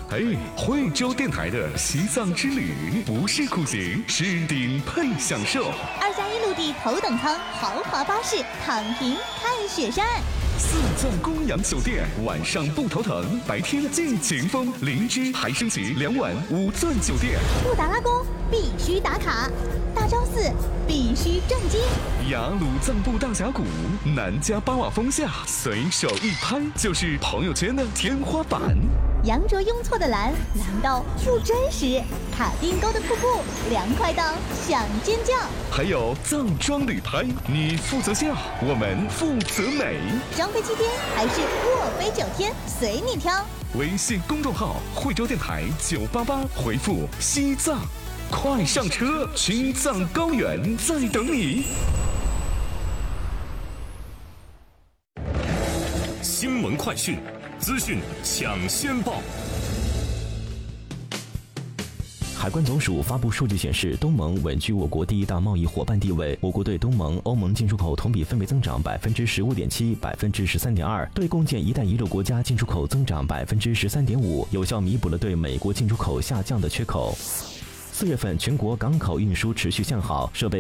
惠州电台的西藏之旅，不是苦行，是顶配享受。 2+1陆地头等舱豪华巴士，躺平看雪山。 四钻公羊酒店，晚上不头疼，白天尽情疯。灵芝还升级2晚5钻酒店。 布达拉宫必须打卡，大昭寺必须正经。 雅鲁藏布大峡谷，南迦巴瓦峰下，随手一拍就是朋友圈的天花板。 羊卓雍措的蓝到不真实，卡丁沟的瀑布凉快到想尖叫。 还有藏装旅拍，你负责笑，我们负责美。 双飞7天还是卧飞9天，随你挑。 微信公众号惠州电台988，回复西藏，快上车，青藏高原在等你。 新闻快讯，资讯抢先报。 海关总署发布数据显示，东盟稳居我国第一大贸易伙伴地位。我国对东盟、欧盟进出口同比分别增长15.7%、13.2%，对共建“一带一路”国家进出口增长13.5%，有效弥补了对美国进出口下降的缺口。4月份全国港口运输持续向好，设备